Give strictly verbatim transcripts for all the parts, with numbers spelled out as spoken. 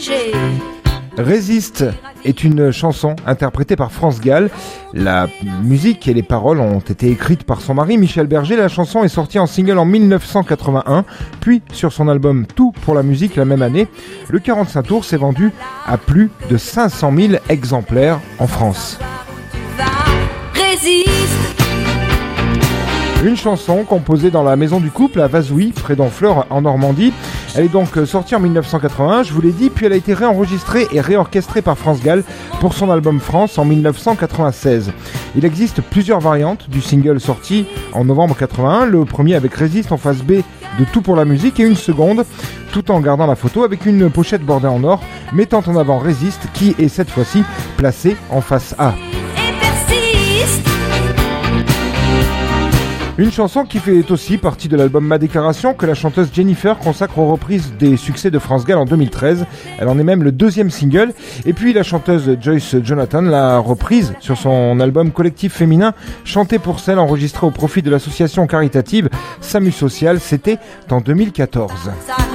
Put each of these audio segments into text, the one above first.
toucher. Résiste est une chanson interprétée par France Gall. La musique et les paroles ont été écrites par son mari Michel Berger. La chanson est sortie en single en dix-neuf cent quatre-vingt-un, puis sur son album Tout pour la musique la même année. Le quarante-cinq tours s'est vendu à plus de cinq cent mille exemplaires en France. Résiste. Une chanson composée dans la maison du couple à Vazouilly, près d'Honfleur en Normandie. Elle est donc sortie en dix-neuf cent quatre-vingt-un, je vous l'ai dit, puis elle a été réenregistrée et réorchestrée par France Gall pour son album France en dix-neuf cent quatre-vingt-seize. Il existe plusieurs variantes du single sorti en novembre quatre-vingt-un, le premier avec Résiste en face B de Tout pour la musique et une seconde, tout en gardant la photo avec une pochette bordée en or, mettant en avant Résiste qui est cette fois-ci placée en face A. Une chanson qui fait aussi partie de l'album Ma Déclaration que la chanteuse Jennifer consacre aux reprises des succès de France Gall en deux mille treize. Elle en est même le deuxième single. Et puis la chanteuse Joyce Jonathan l'a reprise sur son album Collectif Féminin, Chanté pour celle enregistrée au profit de l'association caritative Samu Social. C'était en deux mille quatorze.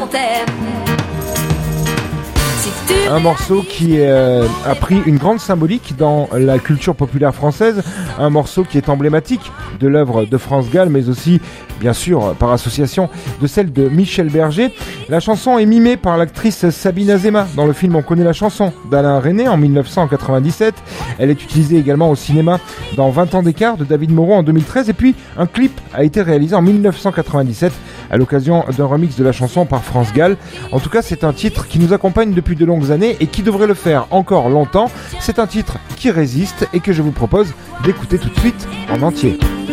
Un morceau qui euh, a pris une grande symbolique dans la culture populaire française, un morceau qui est emblématique de l'œuvre de France Gall, mais aussi, bien sûr, par association, de celle de Michel Berger. La chanson est mimée par l'actrice Sabine Azéma dans le film On connaît la chanson d'Alain Resnais en dix-neuf cent quatre-vingt-dix-sept. Elle est utilisée également au cinéma dans vingt ans d'écart de David Moreau en deux mille treize. Et puis, un clip a été réalisé en dix-neuf cent quatre-vingt-dix-sept à l'occasion d'un remix de la chanson par France Gall. En tout cas, c'est un titre qui nous accompagne depuis de longues années et qui devrait le faire encore longtemps. C'est un titre qui résiste et que je vous propose d'écouter tout de suite en entier.